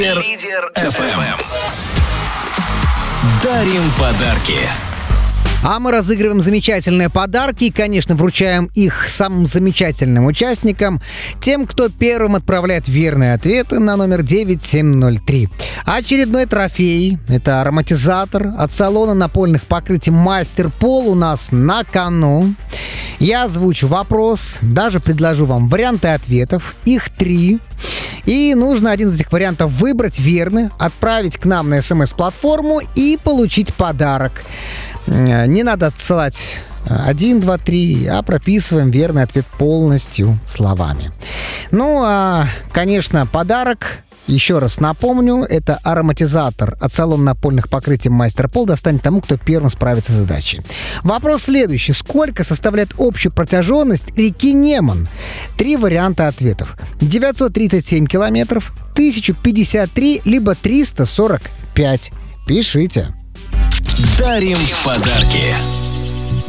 Лидер FM. Дарим подарки. А мы разыгрываем замечательные подарки и, конечно, вручаем их самым замечательным участникам, тем, кто первым отправляет верные ответы на номер 9703. Очередной трофей – это ароматизатор от салона напольных покрытий «Мастер Пол» у нас на кону. Я озвучу вопрос, даже предложу вам варианты ответов, их 3. И нужно один из этих вариантов выбрать верный, отправить к нам на СМС-платформу и получить подарок. Не надо отсылать 1, 2, 3, а прописываем верный ответ полностью словами. Ну, а, конечно, подарок, еще раз напомню, это ароматизатор от салона напольных покрытий «Мастер Пол» достанет тому, кто первым справится с задачей. Вопрос следующий. Сколько составляет общая протяженность реки Неман? 3 варианта ответов. 937 километров, 1053, либо 345. Пишите. Дарим подарки.